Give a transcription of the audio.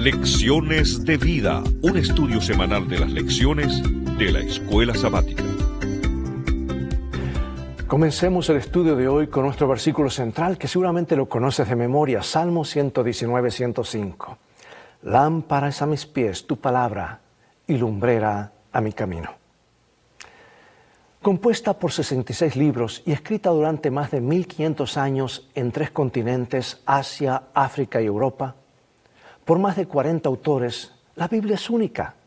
Lecciones de Vida, un estudio semanal de las lecciones de la Escuela Sabática. Comencemos el estudio de hoy con nuestro versículo central, que seguramente lo conoces de memoria, Salmo 119, 105. Lámpara es a mis pies tu palabra y lumbrera a mi camino. Compuesta por 66 libros y escrita durante más de 1500 años en 3 continentes, Asia, África y Europa, por más de 40 autores, la Biblia es única.